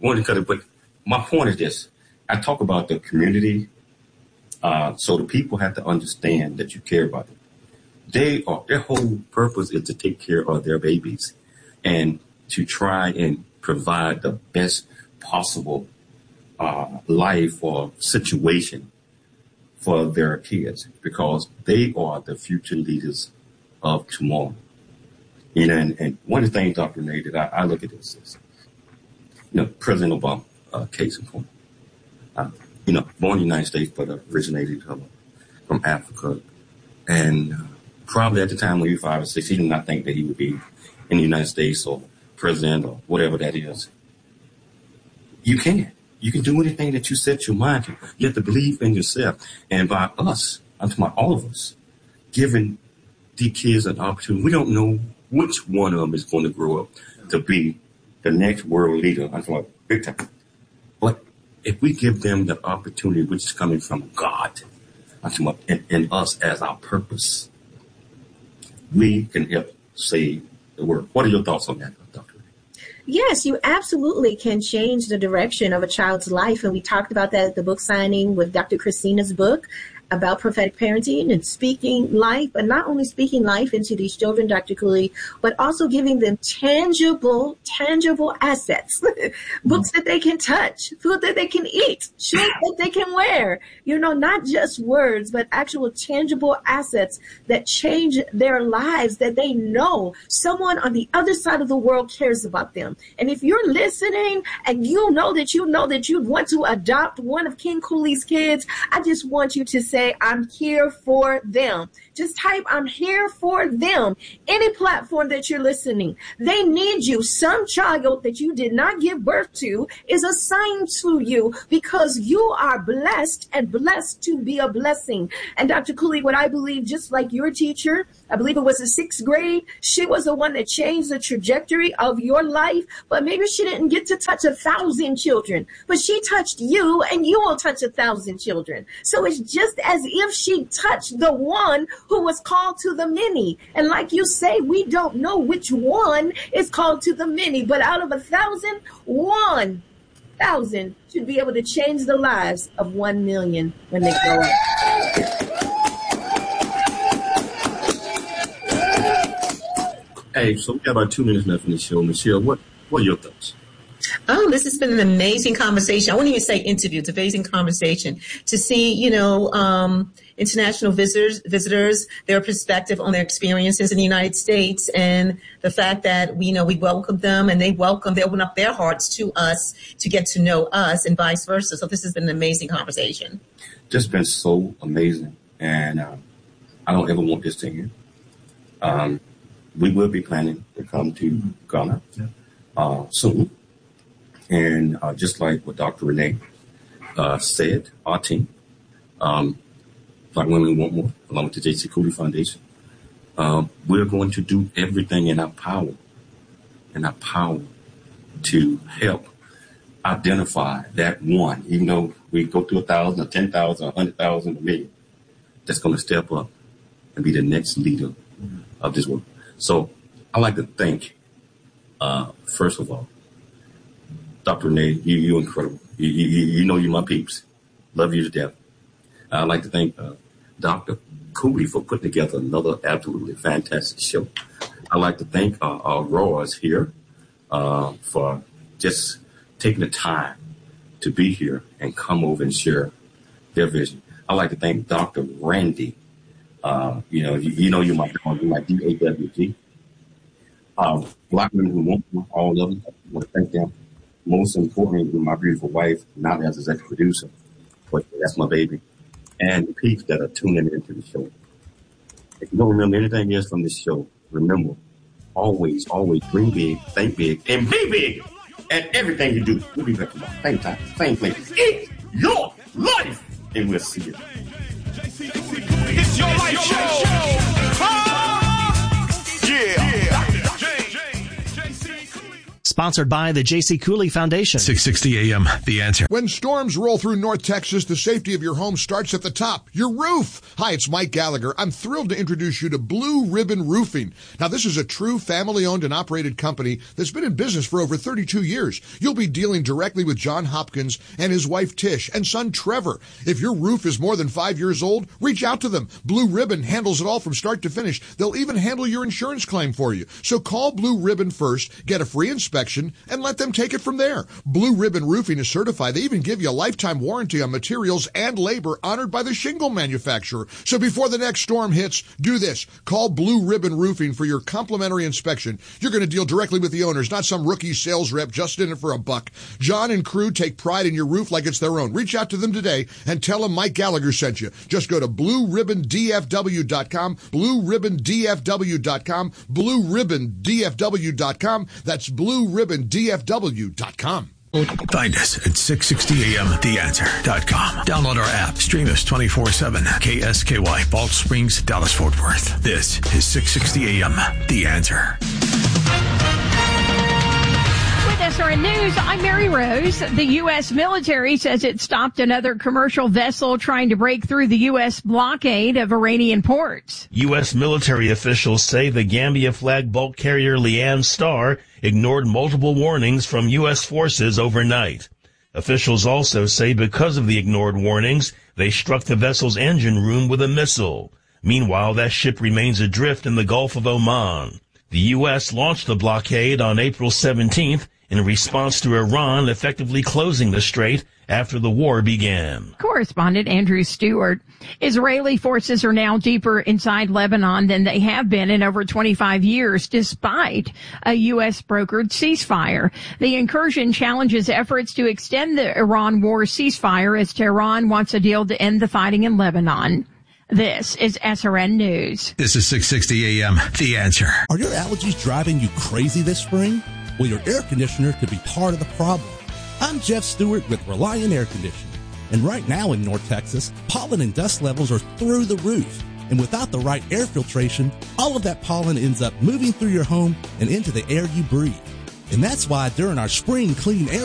But my point is this. I talk about the community. So the people have to understand that you care about them. Their whole purpose is to take care of their babies and to try and provide the best possible life or situation for their kids, because they are the future leaders of tomorrow. You know, and one of the things, Dr. Renee, that I look at this is, President Obama, case in point, born in the United States, but originated from Africa. And probably at the time when he was 5 or 6, he did not think that he would be in the United States or president or whatever that is. You can do anything that you set your mind to. You have to believe in yourself. And by us, I'm talking about all of us, giving the kids an opportunity. We don't know which one of them is going to grow up to be the next world leader. I'm talking about big time. But if we give them the opportunity, which is coming from God, I'm talking about in us as our purpose, we can help save the world. What are your thoughts on that, Dr.? Yes, you absolutely can change the direction of a child's life. And we talked about that at the book signing with Dr. Christina's book about prophetic parenting and speaking life, but not only speaking life into these children, Dr. Cooley, but also giving them tangible assets, books that they can touch, food that they can eat, shoes that they can wear, not just words, but actual tangible assets that change their lives, that they know someone on the other side of the world cares about them. And if you're listening and you know that you'd want to adopt one of King Cooley's kids, I just want you to say, I'm here for them. Just type, I'm here for them. Any platform that you're listening, they need you. Some child that you did not give birth to is assigned to you because you are blessed and blessed to be a blessing. And Dr. Cooley, what I believe, just like your teacher, I believe it was the 6th grade, she was the one that changed the trajectory of your life, but maybe she didn't get to touch 1,000 children, but she touched you and you will touch 1,000 children. So it's just as if she touched the one who was called to the many. And like you say, we don't know which one is called to the many, but out of 1,000, 1,000 should be able to change the lives of 1 million when they grow up. Hey, so we have about 2 minutes left in the show. Michelle, what are your thoughts? Oh, this has been an amazing conversation. I wouldn't even say interview. It's an amazing conversation to see, international visitors, their perspective on their experiences in the United States, and the fact that we welcome them and they open up their hearts to us to get to know us and vice versa. So this has been an amazing conversation. Just been so amazing. And I don't ever want this to end. We will be planning to come to Ghana soon. And just like what Dr. Renee said, our team, Black Women Want More, along with the J.C. Cooley Foundation, we're going to do everything in our power to help identify that one, even though we go to 1,000 or 10,000 or 100,000 or 1 million, that's going to step up and be the next leader of this world. So I'd like to thank, first of all, Dr. Renee, you're incredible. You're my peeps. Love you to death. I'd like to thank Dr. Cooley for putting together another absolutely fantastic show. I'd like to thank our Roars here for just taking the time to be here and come over and share their vision. I'd like to thank Dr. Randy. You're my dog, you're my DAWG. Black Women Who Want More, all of them. I want to thank them. Most importantly, my beautiful wife, not as executive producer, but that's my baby. And the peeps that are tuning into the show. If you don't remember anything else from this show, remember, always dream big, think big, and be big at everything you do. We'll be back tomorrow. Same time, same place. It's your life. And we'll see you. It's your life show. Yeah. Sponsored by the J.C. Cooley Foundation. 660 AM, The Answer. When storms roll through North Texas, the safety of your home starts at the top, your roof. Hi, it's Mike Gallagher. I'm thrilled to introduce you to Blue Ribbon Roofing. Now, this is a true family-owned and operated company that's been in business for over 32 years. You'll be dealing directly with John Hopkins and his wife Tish and son Trevor. If your roof is more than 5 years old, reach out to them. Blue Ribbon handles it all from start to finish. They'll even handle your insurance claim for you. So call Blue Ribbon first, get a free inspection, and let them take it from there. Blue Ribbon Roofing is certified. They even give you a lifetime warranty on materials and labor honored by the shingle manufacturer. So before the next storm hits, do this. Call Blue Ribbon Roofing for your complimentary inspection. You're going to deal directly with the owners, not some rookie sales rep just in it for a buck. John and crew take pride in your roof like it's their own. Reach out to them today and tell them Mike Gallagher sent you. Just go to BlueRibbonDFW.com, BlueRibbonDFW.com, BlueRibbonDFW.com. That's BlueRibbonDFW.com. Find us at 660amtheanswer.com. Download our app. Stream us 24/7. KSKY, Balch Springs, Dallas, Fort Worth. This is 660 AM, The Answer. With SRN News, I'm Mary Rose. The U.S. military says it stopped another commercial vessel trying to break through the U.S. blockade of Iranian ports. U.S. military officials say the Gambia-flagged bulk carrier Leanne Star ignored multiple warnings from U.S. forces overnight. Officials also say because of the ignored warnings, they struck the vessel's engine room with a missile. Meanwhile, that ship remains adrift in the Gulf of Oman. The U.S. launched the blockade on April 17th in response to Iran effectively closing the strait after the war began. Correspondent Andrew Stewart. Israeli forces are now deeper inside Lebanon than they have been in over 25 years, despite a U.S.-brokered ceasefire. The incursion challenges efforts to extend the Iran war ceasefire as Tehran wants a deal to end the fighting in Lebanon. This is SRN News. This is 660 AM, The Answer. Are your allergies driving you crazy this spring? Well, your air conditioner could be part of the problem. I'm Jeff Stewart with Reliant Air Conditioning. And right now in North Texas, pollen and dust levels are through the roof. And without the right air filtration, all of that pollen ends up moving through your home and into the air you breathe. And that's why during our spring clean air